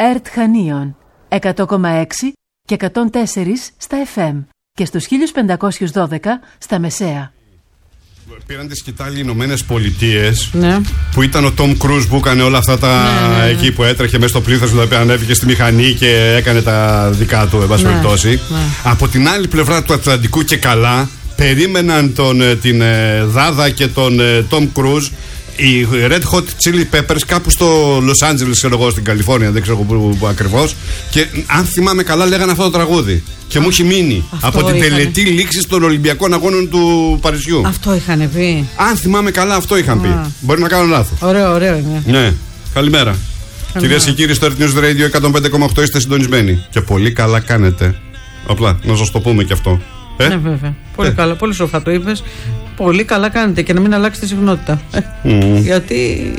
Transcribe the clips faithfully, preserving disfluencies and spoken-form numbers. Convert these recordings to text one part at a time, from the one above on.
ΕΡΤ Χανίων εκατό κόμμα έξι και εκατόν τέσσερα στα εφ εμ και στους χίλια πεντακόσια δώδεκα στα μεσαία. Πήραν τη σκητάλη οι Ηνωμένες Πολιτείες, ναι. που ήταν ο Τόμ Κρούζ που έκανε όλα αυτά τα ναι, ναι, ναι. εκεί που έτρεχε μέσα στο πλήθος, δηλαδή ανέβηκε στη μηχανή και έκανε τα δικά του, εν πάση περιπτώσει. Ναι. Από την άλλη πλευρά του Ατλαντικού και καλά, περίμεναν τον, την Δάδα και τον Τόμ Κρούζ, οι Red Hot Chili Peppers, κάπου στο Los Angeles, ξέρω εγώ, στην Καλιφόρνια, δεν ξέρω που, που ακριβώς. Και αν θυμάμαι καλά, λέγανε αυτό το τραγούδι. Και μου έχει μείνει αυτό από την είχανε... τελετή λήξη των Ολυμπιακών Αγώνων του Παρισιού. Αυτό είχαν πει. Αν θυμάμαι καλά, αυτό είχαν Α. πει. Μπορεί να κάνω λάθος. Ωραίο, ωραίο είναι. Ναι. Καλημέρα. Κυρίες και κύριοι, στο Earth News Radio εκατόν πέντε κόμμα οκτώ είστε συντονισμένοι. Και πολύ καλά κάνετε. Απλά να σας το πούμε και αυτό. Ε? Ναι, βέβαια. Πολύ ε. καλά, πολύ σοφά το είπες. Πολύ καλά κάνετε και να μην αλλάξετε συχνότητα. Mm. Γιατί.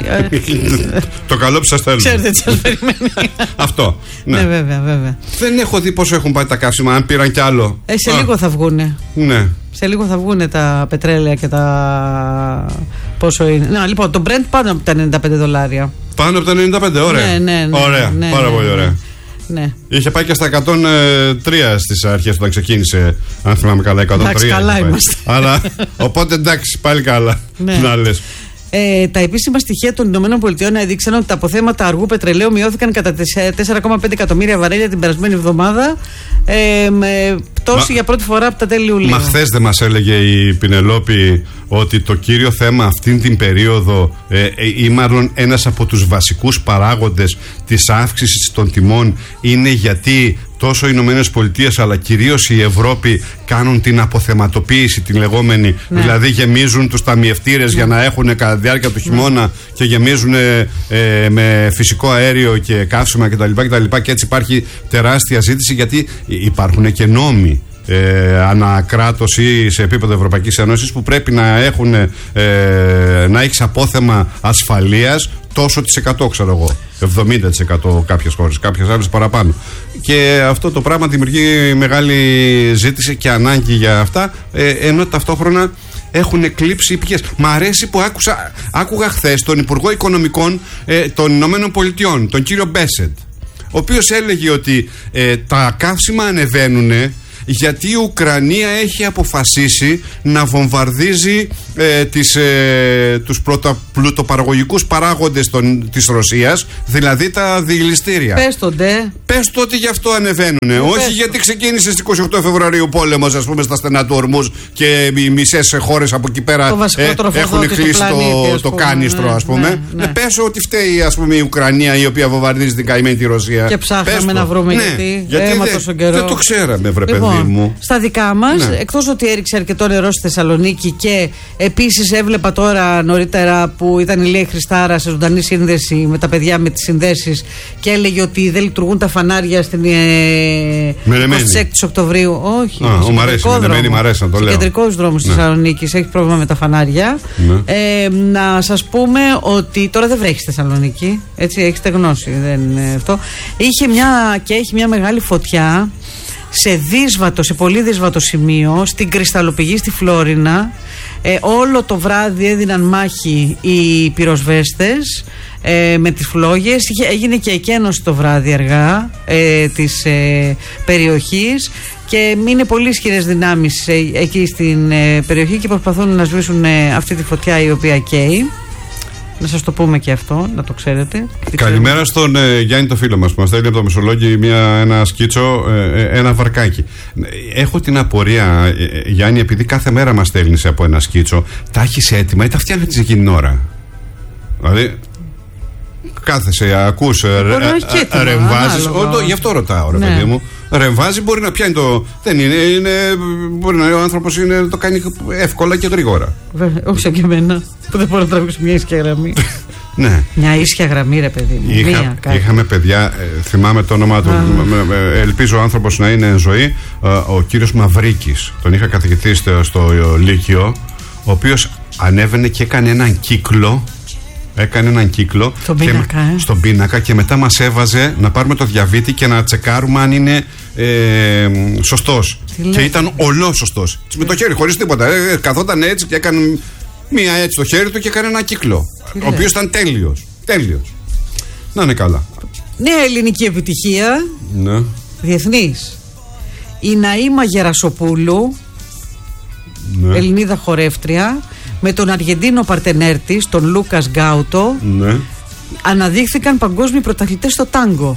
Το καλό που σας θέλω. Ξέρετε τι σας περιμένει. Αυτό. Ναι. ναι, βέβαια, βέβαια. Δεν έχω δει πόσο έχουν πάει τα καύσιμα, αν πήραν κι άλλο. Ε, σε Α. λίγο θα βγούνε. Ναι. Σε λίγο θα βγούνε τα πετρέλαια και τα. Πόσο είναι. Να, λοιπόν, το Brent πάνω από τα ενενήντα πέντε δολάρια. Πάνω από τα ενενήντα πέντε, ωραία. Ναι, ναι, ναι, ωραία. Ναι, πάρα ναι, πολύ ναι, ωραία. Ναι. Είχε πάει και στα εκατόν τρία στις αρχές όταν ξεκίνησε, αν θυμάμαι καλά, εκατόν τρία. Εντάξει, καλά είμαστε. Αλλά, οπότε εντάξει, πάλι καλά. Ναι. Να λες. Ε, τα επίσημα στοιχεία των ΗΠΑ έδειξαν ότι τα αποθέματα αργού πετρελαίου μειώθηκαν κατά τέσσερα κόμμα πέντε εκατομμύρια βαρέλια την περασμένη εβδομάδα. Ε, με πτώση Μα... για πρώτη φορά από τα τέλη Ιουλίου. Μα χθες δεν μας έλεγε η Πινελόπη ότι το κύριο θέμα αυτήν την περίοδο ε, ε, ή μάλλον ένας από τους βασικούς παράγοντες της αύξησης των τιμών είναι γιατί τόσο οι Ηνωμένες Πολιτείες αλλά κυρίως η Ευρώπη κάνουν την αποθεματοποίηση την λεγόμενη, ναι. δηλαδή γεμίζουν τους ταμιευτήρες ναι. για να έχουν κατά τη διάρκεια του χειμώνα ναι. και γεμίζουν ε, ε, με φυσικό αέριο και καύσιμα κτλ. Και, και έτσι υπάρχει τεράστια ζήτηση γιατί υπάρχουν και νόμοι Ε, ανακράτος ή σε επίπεδο Ευρωπαϊκής Ένωσης που πρέπει να έχουν ε, να έχεις απόθεμα ασφαλείας τόσο της εκατό, ξέρω εγώ, εβδομήντα τοις εκατό κάποιες χώρες, κάποιες άλλες παραπάνω, και αυτό το πράγμα δημιουργεί μεγάλη ζήτηση και ανάγκη για αυτά, ε, ενώ ταυτόχρονα έχουν εκλείψει οι πηγές. Μ' αρέσει που άκουσα, άκουγα χθες τον Υπουργό Οικονομικών ε, των Ηνωμένων Πολιτειών, τον κύριο Μπέσεντ, ο οποίος έλεγε ότι ε, τα καύσιμα ανεβαίνουνε γιατί η Ουκρανία έχει αποφασίσει να βομβαρδίζει ε, τις, ε, τους πρωτοπλουτοπαραγωγικούς παράγοντες των, της Ρωσίας, δηλαδή τα διελιστήρια. Πες το ντε. Πες το ότι γι' αυτό ανεβαίνουνε. Όχι πες γιατί ξεκίνησε στις είκοσι οκτώ Φεβρουαρίου πόλεμος, ας πούμε, στα στενά του Ορμούζ και οι μισές χώρες από εκεί πέρα ε, έχουν κλείσει το, το κάνιστρο, ας πούμε. Ναι, ναι. Ναι, πες ότι φταίει, ας πούμε, η Ουκρανία η οποία βομβαρδίζει την καημένη τη Ρωσία. Και ψάχναμε να βρούμε ναι, γιατί, γιατί έμα δε, τόσο καιρό. Δεν το ξέραμε, βρε λοιπόν, παιδί μου. Στα δικά μας, ναι. εκτός ότι έριξε αρκετό νερό στη Θεσσαλονίκη και επίσης έβλεπα τώρα νωρίτερα που ήταν η Λία Χριστάρα σε ζωντανή σύνδεση με τα παιδιά με τις συνδέσεις και έλεγε ότι δεν λειτουργούν τα φανάρια στην ε, εικοστή έκτη Οκτωβρίου. Όχι, Α, ο, μ' αρέσει, Μενεμένη, μ' αρέσει να το λέω. Κεντρικός δρόμος της ναι. Θεσσαλονίκης έχει πρόβλημα με τα φανάρια. Ναι. Ε, να σας πούμε ότι τώρα δεν βρέχει στη Θεσσαλονίκη, έτσι, έχετε γνώση, δεν είναι αυτό. Είχε μια και έχει μια μεγάλη φωτιά σε δύσβατο, σε πολύ δύσβατο σημείο στην κρυσταλλοπηγή στη Φλόρινα. Ε, όλο το βράδυ έδιναν μάχη οι πυροσβέστες ε, με τις φλόγες. Έγινε και εκένωση το βράδυ αργά ε, της ε, περιοχής και είναι πολύ ισχυρές δυνάμεις ε, εκεί στην ε, περιοχή και προσπαθούν να σβήσουν ε, αυτή τη φωτιά η οποία καίει. Να σας το πούμε και αυτό, να το ξέρετε. Καλημέρα στον ε, Γιάννη το φίλο μας που μας στέλνει από το Μεσολόγγι μια, ένα σκίτσο, ε, ένα βαρκάκι. Έχω την απορία, ε, Γιάννη, επειδή κάθε μέρα μας στέλνεις από ένα σκίτσο, τα έχεις έτοιμα ή τα φτιάχνεις εκείνη την ώρα? Δηλαδή, κάθεσαι, ακούς, ρεμβάζεις. Γι' αυτό ρωτάω, ρε ναι. παιδί μου. Ρεμβάζει, μπορεί να πιάνει το. Δεν είναι, είναι μπορεί να ο άνθρωπος είναι, το κάνει εύκολα και γρήγορα. Βέβαια, όχι σαν και εμένα, που δεν μπορώ να τραβήξω μια ίσια γραμμή. Ναι. Μια ίσια γραμμή, ρε παιδί μου. Είχα, μία, είχαμε παιδιά, ε, θυμάμαι το όνομά του, ε, ελπίζω ο άνθρωπος να είναι εν ζωή, ε, ο κύριος Μαυρίκης. Τον είχα καθηγητή στο, στο Λύκειο, ο οποίος ανέβαινε και έκανε έναν κύκλο. Έκανε έναν κύκλο στον πίνακα, και, ε. στον πίνακα και μετά μας έβαζε να πάρουμε το διαβήτη και να τσεκάρουμε αν είναι ε, σωστός. Τι και ήταν ολός σωστός. Ε. Με το χέρι, χωρίς τίποτα. Ε, καθόταν έτσι και έκανε μία έτσι το χέρι του και έκανε ένα κύκλο. Τι ο οποίος ήταν τέλειος. Τέλειος. Να είναι καλά. Νέα ελληνική επιτυχία. Ναι. Διεθνής. Η Ναΐμα Γερασοπούλου, Ναι. Ελληνίδα χορεύτρια, με τον Αργεντίνο παρτενέρ της, τον Λούκας Γκάουτο, Ναι. αναδείχθηκαν παγκόσμιοι πρωταθλητές στο τάγκο.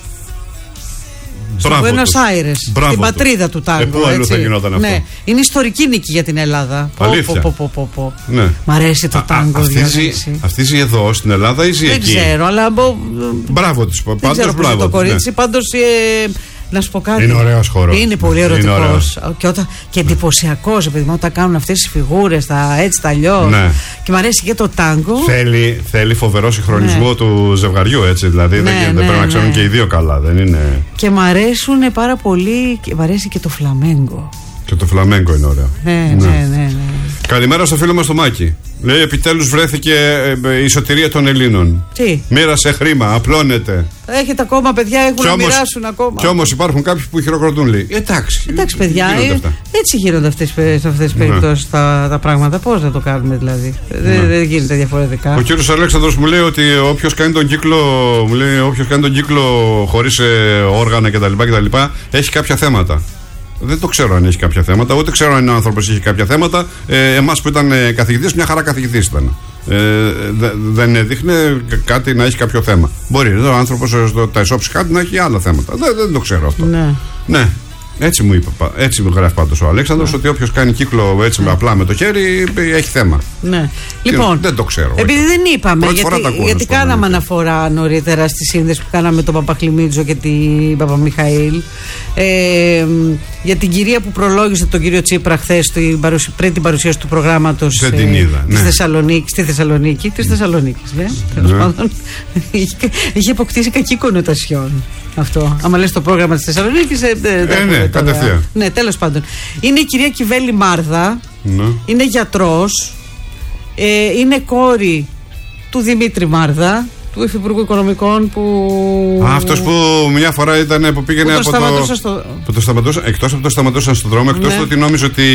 Στο Μπράβο Buenos τους. Aires, Μπράβο την τους. πατρίδα του τάγκο. Ε, πού αλλού θα γινόταν αυτό. Ναι. Είναι ιστορική νίκη για την Ελλάδα. Αλήθεια. Πω, πω, πω, πω. Ναι. Μ' αρέσει το Α, τάγκο. α, αυτή ζει- Διονύση. Αυτή ζει εδώ στην Ελλάδα ή ζει Δεν εκεί? ξέρω, αλλά μπο- Μπράβο τους. δεν Πάντως ξέρω πώς είναι μπράβο το τους, ναι. κορίτσι. Πάντως ε, να σου πω κάτι. Είναι ωραίος χορός. Είναι πολύ Είναι ερωτικός. ωραίος. Και, όταν, και εντυπωσιακός, επειδή όταν κάνουν αυτές τις φιγούρες, τα έτσι, τα αλλιώς. Ναι. Και μ' αρέσει και το τάγκο. Θέλει, θέλει φοβερό συγχρονισμό Ναι. του ζευγαριού, έτσι. Δηλαδή δεν, Ναι, γίνεται, ναι, πρέπει να ξέρουν ναι. και οι δύο καλά. Δεν είναι. Και μ' αρέσουν πάρα πολύ. Και μ' αρέσει και το φλαμέγκο. Και το φλαμέγκο είναι ωραίο. Ναι, ναι, ναι, ναι. Καλημέρα στο φίλο μας το Μάκη. Λέει επιτέλους βρέθηκε ε, ε, η σωτηρία των Ελλήνων. Τι. Μοίρασε χρήμα, απλώνεται. Έχετε ακόμα παιδιά, έχουν να μοιράσουν ακόμα. Κι όμως υπάρχουν κάποιοι που χειροκροτούν, λέει. Εντάξει. Εντάξει, παιδιά, γίνονται ε, αυτά. έτσι γίνονται αυτές, σε αυτές τις περιπτώσεις τα, τα πράγματα. Πώς να το κάνουμε δηλαδή. Δεν, δεν γίνεται διαφορετικά. Ο κύριος Αλέξανδρος μου λέει ότι όποιος κάνει τον κύκλο, μου λέει, όποιος κάνει τον κύκλο χωρίς ε, όργανα κτλ, κτλ. Έχει κάποια θέματα. Δεν το ξέρω αν έχει κάποια θέματα, ούτε ξέρω αν ο άνθρωπος έχει κάποια θέματα. Ε, εμάς που ήταν ε, καθηγητής, μια χαρά καθηγητής ήταν. Ε, δε, δεν έδειχνε κάτι να έχει κάποιο θέμα. Μπορεί ο άνθρωπος στο τα ισόψυχα να έχει άλλα θέματα. Δεν, δεν το ξέρω αυτό. Ναι. Ναι. Έτσι μου είπε, έτσι μου γράφει πάντως ο Αλέξανδρος, Ναι. ότι όποιος κάνει κύκλο έτσι Ναι. απλά με το χέρι έχει θέμα. Ναι. Και Λοιπόν, δεν το ξέρω. επειδή δεν είπαμε, Πρώτη φορά γιατί, τα ακούω, γιατί να σου πω, κάναμε ναι. αναφορά νωρίτερα στη σύνδεση που κάναμε τον Παπαχλημίτζο και την Παπαμιχαήλ, ε, για την κυρία που προλόγησε τον κύριο Τσίπρα χθες πριν την παρουσίαση του προγράμματος Δεν την είδα, της ναι. Θεσσαλονίκη, στη Θεσσαλονίκη, της Θεσσαλονίκης, ναι, τέλος Ναι. πάντων, είχε, είχε αποκτήσει κακή κονοτασιόν αυτό. Άμα λες το πρόγραμμα της Θεσσαλονίκης, ε, δεν Ε, ναι, κατευθείαν. Ναι, τέλος πάντων. Είναι η κυρία Κιβέλη Μάρδα, Ναι. είναι γιατρός, ε, είναι κόρη του Δημήτρη Μάρδα, του Υφυπουργού Οικονομικών που... Α, αυτός που μια φορά ήταν που πήγαινε που το από σταματούσε το. στο... Που το σταματούσαν, εκτός από το σταματούσαν στον δρόμο, εκτός Ναι. του ότι νόμιζε ότι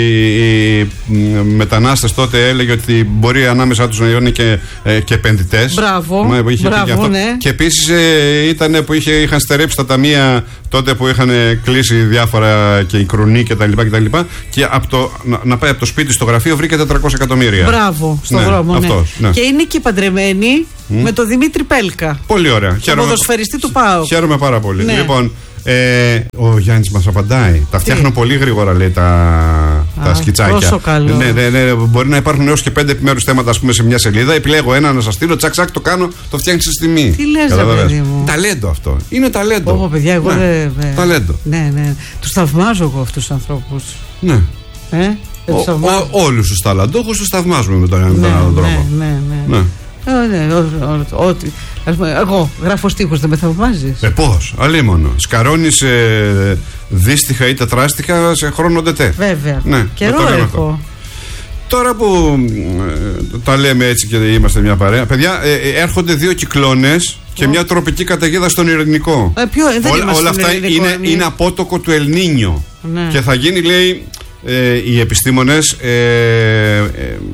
οι μετανάστες τότε έλεγε ότι μπορεί ανάμεσά τους να είναι και, ε, και επενδυτές. Μπράβο, Μα, είχε πει μπράβο, και αυτό. ναι. Και επίσης ε, ήταν που είχε, είχαν στερέψει τα ταμεία τότε που είχαν κλείσει διάφορα και η Κρουνή και τα λοιπά και τα λοιπά, και από το, να, να πάει από το σπίτι στο γραφείο βρήκε τετρακόσια εκατομμύρια. Μπράβο, στον Ναι, δρόμο, ναι. αυτός, ναι. Και είναι και παντρεμένη με τον Δημήτρη Πέλκα, Πολύ ωραία. τον ποδοσφαιριστή του ΠΑΟΚ. Χαίρομαι πάρα πολύ. Ναι. Λοιπόν, ε, ο Γιάννης μας απαντάει. Τα φτιάχνω πολύ γρήγορα, λέει, τα, Α, τα σκιτσάκια. τόσο καλό. Ναι, ναι, ναι, μπορεί να υπάρχουν έως και πέντε επιμέρους θέματα, ας πούμε, σε μια σελίδα. Επιλέγω ένα να σας στείλω, τσακ, τσακ, το κάνω, το φτιάχνει στη στιγμή. Τι λες, ρε Καταλαβαίνεις. παιδί μου. Ταλέντο αυτό. Είναι ταλέντο. Πω, πω, παιδιά, εγώ Ναι, δεν. δεν- Ταλέντο. Ναι, ναι. Τους θαυμάζω εγώ αυτούς τους ανθρώπους. Ναι. Ε, δεν τους Ο, θαυμάζω. ο, όλους τους ταλαντούχους τους θαυμάζουμε με τον ένα με Ναι, τον άλλο ναι, τρόπο. ναι, ναι. Ναι. Ε, ναι, ό- ό- ό,τι. Ας πούμε, εγώ γράφω στίχους, δεν με θαυμάζεις. Ε, πώς, αλίμονο. Σκαρώνεις ε, δύστιχα ή τετράστιχα σε χρόνο ντετέ. Βέβαια. Ναι, Καιρό δεν το λέμε έχω. αυτό. Τώρα που ε, τα λέμε έτσι και είμαστε μια παρέα, παιδιά, ε, ε, έρχονται δύο κυκλώνες και μια τροπική καταιγίδα στον Ειρηνικό. Ε, ποιο, δεν όλα είμαστε όλα στον αυτά Ειρηνικό, είναι, εμείς. είναι απότοκο του Ελνίνιο. Ναι. Και θα γίνει, λέει, ε, οι επιστήμονες, ε, ε,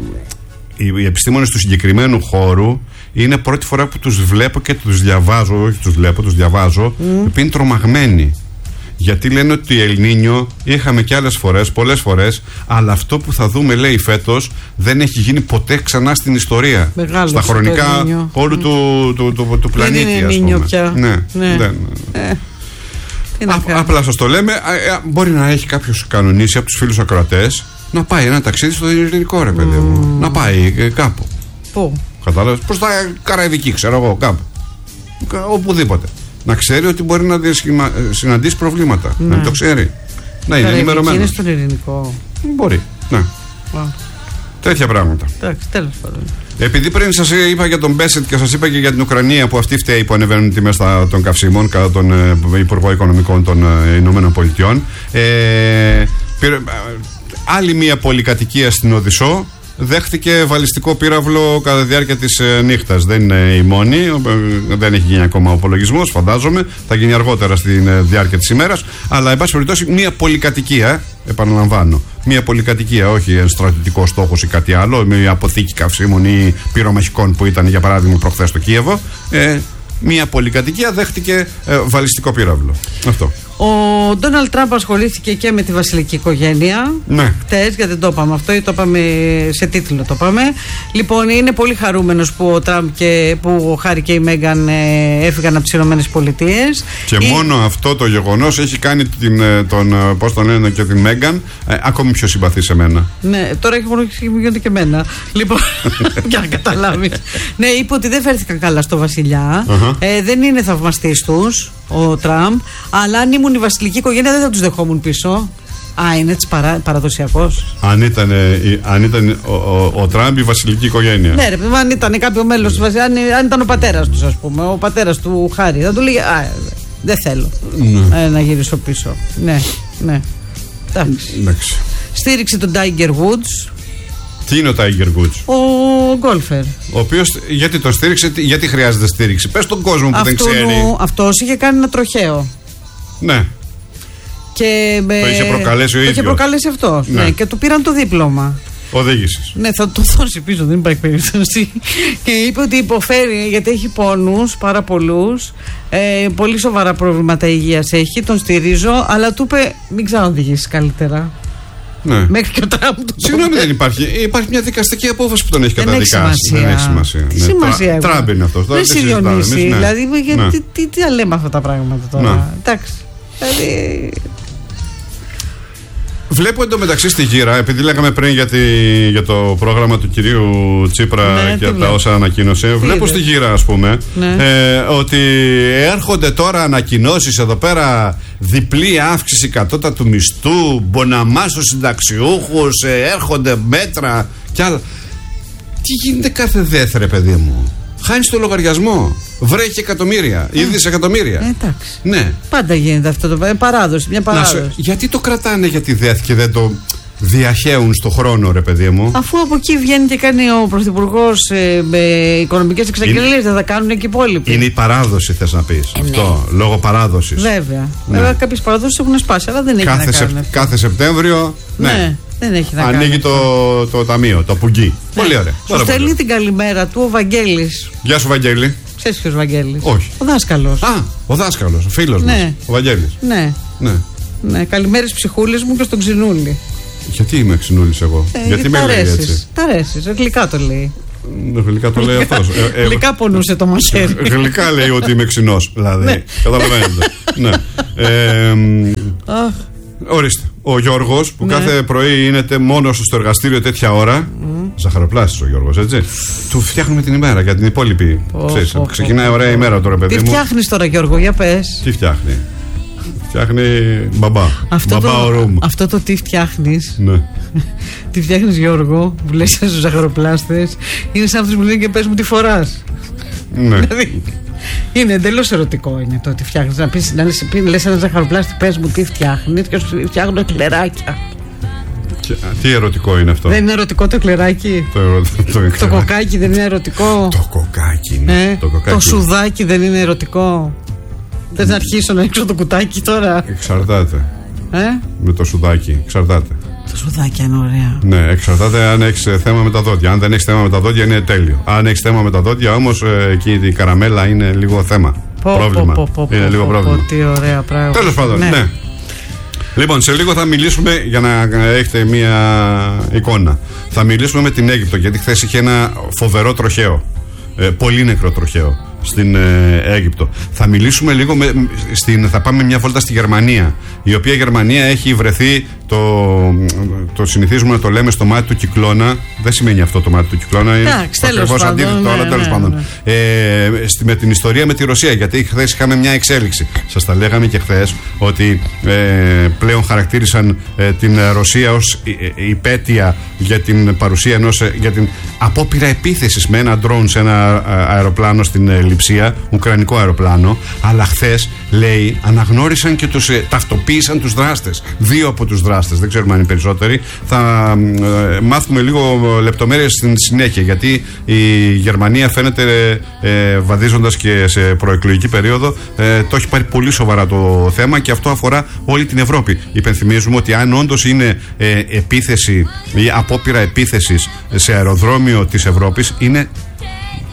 οι, οι επιστήμονες του συγκεκριμένου χώρου είναι πρώτη φορά που τους βλέπω και τους διαβάζω, όχι τους βλέπω, τους διαβάζω, mm. που είναι τρομαγμένοι. Γιατί λένε ότι Ελνίνιο είχαμε και άλλες φορές, πολλές φορές, αλλά αυτό που θα δούμε, λέει, φέτος δεν έχει γίνει ποτέ ξανά στην ιστορία. Μεγάλος στα το χρονικά Ελνίνιο. όλου του, του, του, του πλανήτη, είναι ας Ελνίνιο πούμε. πια. Ναι, Ναι. δεν- Ε, τι να Α, κάνω. απλά σας το λέμε. Α, ε, μπορεί να έχει κάποιος κανονίσει από τους φίλους ακροατές να πάει ένα ταξίδι στο Ειρηνικό, ρε παιδί μου. Να πάει ε, κάπου. Πού? Κατάλαβες? Προς τα Καραϊβική, ξέρω εγώ, κάπου. Κα- Οπουδήποτε. Να ξέρει ότι μπορεί να διασχημα- ε, συναντήσει προβλήματα. Ναι. Να μην το ξέρει. Να είναι Καραϊβική ενημερωμένο. είναι στον Ειρηνικό. Μπορεί. Ναι. Α, Τέτοια πράγματα. εντάξει, τέλος πάντων. Επειδή πριν σας είπα για τον Μπέσετ και σας είπα και για την Ουκρανία, που αυτή φταίει που ανεβαίνουν οι τιμές τα- των καυσίμων κατά τον ε, Υπουργό Οικονομικών των ε, Ηνωμένων Πολιτειών, ε, πήρε- ε, άλλη μία πολυκατοικία στην Οδυσσό δέχτηκε βαλιστικό πύραυλο κατά τη διάρκεια της ε, νύχτας. Δεν είναι η μόνη, ε, δεν έχει γίνει ακόμα ο απολογισμός, φαντάζομαι, θα γίνει αργότερα στη ε, διάρκεια της ημέρας, αλλά εν πάση περιπτώσει μία πολυκατοικία, ε, επαναλαμβάνω, μία πολυκατοικία, όχι στρατιωτικό στόχος ή κάτι άλλο, μια αποθήκη καυσίμων ή πυρομαχικών που ήταν για παράδειγμα προχθές στο Κίεβο, ε, μια πολυκατοικία δέχτηκε ε, βαλιστικό πύραυλο. Αυτό. Ο Ντόναλντ Τραμπ ασχολήθηκε και με τη βασιλική οικογένεια. Ναι. Χτες, γιατί δεν το είπαμε αυτό, ή το είπαμε σε τίτλο το είπαμε. Λοιπόν, είναι πολύ χαρούμενος που ο Τραμπ και που ο Χάρι και η Μέγαν ε, έφυγαν από τις Ηνωμένες Πολιτείες. Και η... μόνο αυτό το γεγονός έχει κάνει την, τον, πώς τον λένε, και την Μέγαν ε, ακόμη πιο συμπαθή σε μένα. Ναι, τώρα έχει γίνονται και εμένα. Λοιπόν, για να καταλάβεις. Ναι, είπε ότι δεν φέρθηκαν καλά στο βασιλιά. Uh-huh. Ε, δεν είναι θαυμαστής τους ο Τραμπ, αλλά αν ήμουν η βασιλική οικογένεια δεν θα τους δεχόμουν πίσω. Α, είναι έτσι παρα, παραδοσιακός. Αν ήταν, αν ήταν ο, ο, ο Τραμπ η βασιλική οικογένεια. Ναι, ρε παιδί, αν ήταν κάποιο μέλος της βασιλείας, αν, αν ήταν ο πατέρας τους, ας πούμε, ο πατέρας του Χάρη, θα του λέγε α, δεν θέλω ναι. ε, να γυρίσω πίσω. Ναι, ναι. Εντάξει. Στήριξε τον Tiger Woods. Τι είναι ο Tiger Woods? Ο γκόλφερ. Ο οποίος, γιατί τον στήριξε, γιατί χρειάζεται στήριξη? Πες τον κόσμο που Αυτού, δεν ξέρει. Αυτός είχε κάνει ένα τροχαίο. Ναι. Και, το είχε προκαλέσει ο ίδιος. Το είχε προκαλέσει αυτός. Ναι. Ναι. Και του πήραν το δίπλωμα οδήγησης. Ναι, θα το δώσει πίσω, δεν υπάρχει περίπτωση. Και είπε ότι υποφέρει γιατί έχει πόνους πάρα πολλούς. Ε, πολύ σοβαρά προβλήματα υγείας έχει. Τον στηρίζω, αλλά του είπε μην ξαναοδηγήσεις καλύτερα. Ναι. Μέχρι και ο Τραμπ. Συγγνώμη, δεν υπάρχει. Υπάρχει μια δικαστική απόφαση που τον έχει δεν καταδικάσει. Δεν έχει σημασία. Τι σημασία. Τραμπ είναι αυτό. Δεν συντονίσει. Δηλαδή, ναι. τι, τι, τι λέμε αυτά τα πράγματα τώρα. Ναι. Εντάξει. Δηλαδή. Βλέπω εντωμεταξύ στη γύρα, επειδή λέγαμε πριν για, τη, για το πρόγραμμα του κυρίου Τσίπρα ναι, και τα όσα ανακοίνωσε, τι βλέπω είδε. Στη γύρα, ας πούμε, ναι. ε, ότι έρχονται τώρα ανακοινώσεις εδώ πέρα, διπλή αύξηση κατώτατου μισθού, μποναμά στους συνταξιούχους, ε, έρχονται μέτρα κι άλλα. Τι γίνεται κάθε δεύτερε, παιδί μου? Χάνεις το λογαριασμό. Βρέχει εκατομμύρια ή δισεκατομμύρια. Ε, εντάξει. Ναι. Πάντα γίνεται αυτό το παράδοση. Μια παράδοση. Να, γιατί το κρατάνε για τη ΔΕΘ και δεν το διαχέουν στο χρόνο, ρε παιδί μου? Αφού από εκεί βγαίνει και κάνει ο Πρωθυπουργός ε, με οικονομικές εξαγγελίες, δεν θα κάνουν και οι υπόλοιποι. Είναι η παράδοση, θες να πεις. Ε, αυτό. Ναι. Λόγω παράδοσης. Βέβαια. Ναι. Βέβαια, κάποιες παραδόσεις έχουν σπάσει, αλλά δεν έχει κάθε να σε, κάνουν. Κάθε Σεπτέμβριο. Ναι. ναι. Δεν έχει να ανοίγει κάνει το, το ταμείο, το πουγγί. Ναι. Πολύ ωραία. Σου στέλνει την καλημέρα του ο Βαγγέλης. Γεια σου, Βαγγέλη. Ξέρεις ποιος Βαγγέλης? Όχι. Ο δάσκαλος. Α, ο δάσκαλος, ο φίλος ναι. μας. Ο Βαγγέλης. Ναι. ναι. ναι. Καλημέρες ψυχούλες μου και στον Ξινούλη. Γιατί είμαι Ξινούλης εγώ? Ε, γιατί με λέει έτσι? Τ' αρέσεις, γλυκά το λέει. Γλυκά το λέει αυτός. ε, ε, γλυκά πονούσε το μαχαίρι. Γλυκά λέει ότι είμαι ξινός. Δηλαδή. Καταλαβαίνετε. ναι. Ε, ορίστε. Ο Γιώργος που ναι. κάθε πρωί είναι μόνο στο εργαστήριο τέτοια ώρα. Mm. Ζαχαροπλάστης ο Γιώργος, έτσι. Του φτιάχνουμε την ημέρα για την υπόλοιπη. Oh, Ξέρεις, oh, ξεκινάει oh, ωραία oh. ημέρα τώρα, παιδί μου. Τι φτιάχνεις τώρα, Γιώργο, για πες. Τι φτιάχνει? Φτιάχνει μπαμπά. Αυτό, μπαμπά το, αυτό το τι φτιάχνεις. Ναι. Τι φτιάχνεις, Γιώργο, που λες στους ζαχαροπλάστες, είναι σαν αυτούς που λένε και πες μου τι φοράς. Ναι. Δηλαδή, είναι εντελώς ερωτικό είναι το ότι φτιάχνεις. Να πεις, να λες, λες ένα ζαχαροπλάστη, πες μου τι φτιάχνεις και σου φτιάχνω εκλεράκια. Και, τι ερωτικό είναι αυτό? Δεν είναι ερωτικό το εκλεράκι? Το, ερω, το, το κοκάκι δεν είναι ερωτικό? Το κοκάκι είναι. Ε, το, κοκάκι. Το σουδάκι δεν είναι ερωτικό? Θες να αρχίσω να ανοίξω το κουτάκι τώρα? Εξαρτάται. Ε? Με το σουδάκι, εξαρτάται. Το σουδάκι είναι ωραία. Ναι, εξαρτάται αν έχεις θέμα με τα δόντια. Αν δεν έχεις θέμα με τα δόντια είναι τέλειο. Αν έχεις θέμα με τα δόντια όμως ε, εκεί η καραμέλα είναι λίγο θέμα. Πω, πρόβλημα. Πω, πω, πω, είναι πω, λίγο πω, πρόβλημα. Πω, τι ωραία πράγματα. Τέλος πάντων, ναι. ναι. Λοιπόν, σε λίγο θα μιλήσουμε για να έχετε μία εικόνα. Θα μιλήσουμε με την Αίγυπτο γιατί χθες είχε ένα φοβερό τροχαίο. Ε, πολύ νεκρό τροχαίο στην ε, Αίγυπτο. Θα μιλήσουμε λίγο με, στην, θα πάμε μια βόλτα στη Γερμανία, η οποία Γερμανία έχει βρεθεί το, το συνηθίζουμε να το λέμε στο μάτι του κυκλώνα. Δεν σημαίνει αυτό το μάτι του κυκλώνα, είναι το ακριβώς αντίθετο, ναι, αλλά τέλος ναι, πάντων ναι. Ε, στη, με την ιστορία με τη Ρωσία, γιατί χθες είχαμε μια εξέλιξη. Σας τα λέγαμε και χθες ότι ε, πλέον χαρακτήρισαν ε, την Ρωσία ως ε, υπέτεια για την παρουσία ενός, ε, για την απόπειρα επίθεσης με ένα ντρόουν σε ένα αεροπλάνο στην ε, Λειψία, ουκρανικό αεροπλάνο. Αλλά χθες, λέει, αναγνώρισαν και τους ε, ταυτοποίησαν τους δράστες. Δύο από τους δράστες, δεν ξέρουμε αν είναι περισσότεροι. Θα ε, μάθουμε λίγο λεπτομέρειες στην συνέχεια, γιατί η Γερμανία φαίνεται ε, βαδίζοντας και σε προεκλογική περίοδο ε, το έχει πάρει πολύ σοβαρά το θέμα και αυτό αφορά όλη την Ευρώπη. Υπενθυμίζουμε ότι αν όντως είναι ε, επίθεση ή απόπειρα επίθεσης σε αεροδρόμιο της Ευρώπης, είναι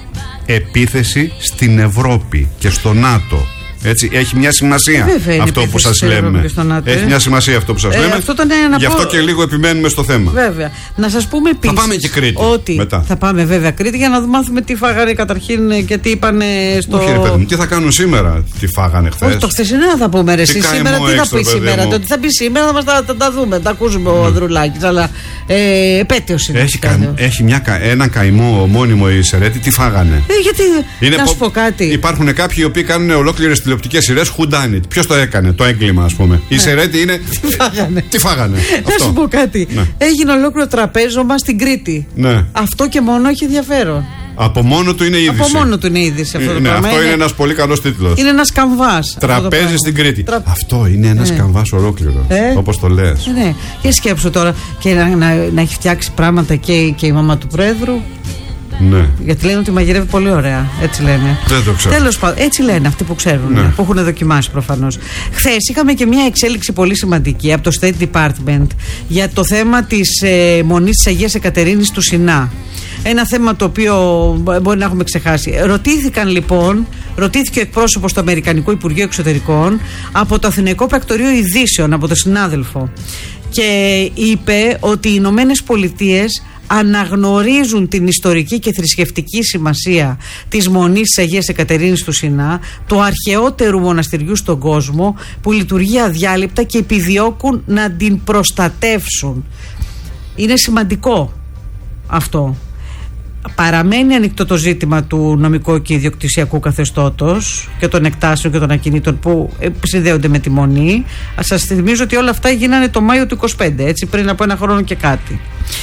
επίθεση στην Ευρώπη και στο ΝΑΤΟ. Έτσι, έχει μια σημασία Βέβαια, αυτό που σας λέμε. Έχει μια σημασία αυτό που σας ε, λέμε. Αυτό ήταν ένα Γι' αυτό πω... και λίγο επιμένουμε στο θέμα. Βέβαια. Να σας πούμε επίσης. Θα πάμε και Κρήτη. Ότι μετά. Θα πάμε βέβαια Κρήτη για να μάθουμε τι φάγανε καταρχήν και τι είπανε στο. Όχι, ρε παιδί μου, τι θα κάνουν σήμερα, τι φάγανε χθες. Όχι, το χθεσινό θα πούμε. Ρε, εσύ σήμερα τι θα πει σήμερα. Το τι θα πει σήμερα θα μας τα, τα, τα δούμε. Τα ακούσουμε ο Ανδρουλάκης. Αλλά ε, επέτειος είναι. Έχει, κα, έχει μια, ένα καημό μόνιμο η Σερέτη, τι φάγανε. Ε, γιατί. Είναι να σου πω κάτι. Υπάρχουν κάποιοι οι οποίοι κάνουν ολόκληρες τηλεοπτικές σειρές. Who done it? Ποιος το έκανε το έγκλημα, ας πούμε. Η Σερέτη είναι. Τι φάγανε. Τι φάγανε. Να σου πω κάτι. Ναι. Έγινε ολόκληρο τραπέζωμα στην Κρήτη. Ναι. Αυτό και μόνο έχει ενδιαφέρον. Από μόνο του είναι είδηση. Από μόνο του είναι είδηση αυτό. Ε, το ναι, πράγμα. αυτό είναι, είναι ένας πολύ καλός τίτλος. Είναι ένας καμβάς. Τραπέζι στην Κρήτη. Τρα... Αυτό είναι ένας ε. καμβάς ολόκληρο. Ε. Όπως το λες. Ε, ναι. Και σκέψου τώρα και να, να, να έχει φτιάξει πράγματα και, και η μαμά του Πρόεδρου. Ναι. Γιατί λένε ότι μαγειρεύει πολύ ωραία. Έτσι λένε. Δεν το ξέρω. Τέλος πάντων, έτσι λένε αυτοί που ξέρουν. Ναι. Που έχουν δοκιμάσει προφανώς. Χθες είχαμε και μια εξέλιξη πολύ σημαντική από το State Department για το θέμα της ε, μονής της Αγίας Εκατερίνης του Σινά. Ένα θέμα το οποίο μπορεί να έχουμε ξεχάσει. Ρωτήθηκαν λοιπόν, ρωτήθηκε ο εκπρόσωπος του Αμερικανικού Υπουργείου Εξωτερικών από το Αθηναϊκό Πρακτορείο Ειδήσεων, από τον συνάδελφο. Και είπε ότι οι Ηνωμένες Πολιτείες αναγνωρίζουν την ιστορική και θρησκευτική σημασία της Μονής της Αγίας Εκατερίνης του Σινά, του αρχαιότερου μοναστηριού στον κόσμο, που λειτουργεί αδιάλειπτα και επιδιώκουν να την προστατεύσουν. Είναι σημαντικό αυτό. Παραμένει ανοιχτό το ζήτημα του νομικού και ιδιοκτησιακού καθεστώτος και των εκτάσεων και των ακινήτων που συνδέονται με τη Μονή. Σας θυμίζω ότι όλα αυτά γίνανε το Μάιο του είκοσι πέντε, έτσι, πριν από ένα χρόνο και κάτι.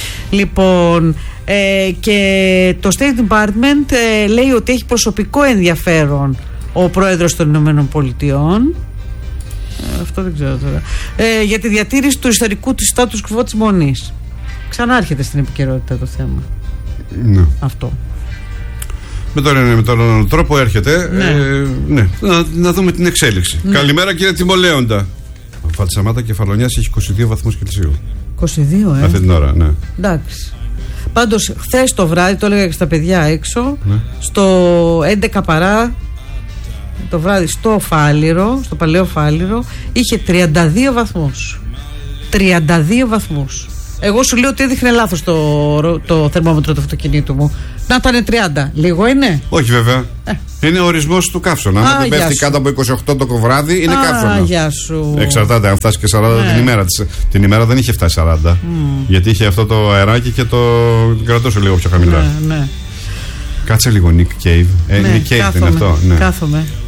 Λοιπόν, ε, και το State Department ε, λέει ότι έχει προσωπικό ενδιαφέρον ο πρόεδρος των Ηνωμένων Πολιτειών. Ε, αυτό δεν ξέρω τώρα. Ε, για τη διατήρηση του ιστορικού του status quo της Μονής. Ξανάρχεται στην επικαιρότητα το θέμα. Ναι. Αυτό. Με τον ένα με τον άλλο τρόπο έρχεται. Ναι. Ε, ναι. Να, να δούμε την εξέλιξη. Ναι. Καλημέρα κύριε Τιμολέοντα. Φαλτσαμάτα Κεφαλονιάς έχει είκοσι δύο βαθμούς Κελσίου. είκοσι δύο, ε. Αυτή την ώρα, ναι. Εντάξει. Πάντως, χθες το βράδυ, το έλεγα και στα παιδιά έξω, ναι. Στο έντεκα παρά το βράδυ στο Φάληρο, στο Παλαιό Φάληρο, είχε τριάντα δύο βαθμούς. τριάντα δύο βαθμούς. Εγώ σου λέω ότι έδειχνε λάθος το, το θερμόμετρο του αυτοκινήτου μου. Να ήταν τριάντα. Λίγο είναι. Όχι βέβαια. Ε. Είναι ο ορισμός του καύσωνα. Αν δεν πέφτει κάτω από είκοσι οκτώ το βράδυ, είναι καύσωνα. Γεια σου. Εξαρτάται αν φτάσει και σαράντα ναι. την ημέρα. Την ημέρα δεν είχε φτάσει σαράντα. Mm. Γιατί είχε αυτό το αεράκι και το κρατούσε λίγο πιο χαμηλά. Ναι, ναι. Κάτσε λίγο Nick Cave. Ε, ναι, Nick Cave κάθομαι, είναι αυτό. Ναι. Κάθομαι.